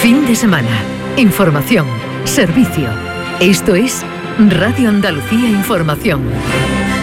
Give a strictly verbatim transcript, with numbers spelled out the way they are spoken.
Fin de semana. Información. Servicio. Esto es Radio Andalucía Información.